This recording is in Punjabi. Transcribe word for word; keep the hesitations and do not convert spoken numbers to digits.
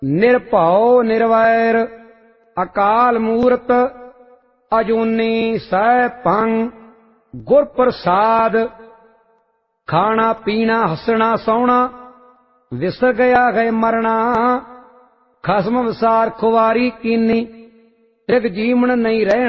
ਨਿਰਭਉ ਨਿਰਵੈਰ ਅਕਾਲ ਮੂਰਤ ਅਜੂਨੀ ਸੈਭੰ ਗੁਰ ਪ੍ਰਸਾਦ। ਖਾਣਾ ਪੀਣਾ ਹੱਸਣਾ ਸੌਣਾ ਵਿਸਰ ਗਿਆ ਗਏ ਮਰਣਾ। ਖਸਮ ਵਿਸਾਰ ਖੁਵਾਰੀ ਕੀਨੀ ਤ੍ਰਿਗ ਜੀਵਨ ਨਹੀਂ ਰਹਿਣਾ।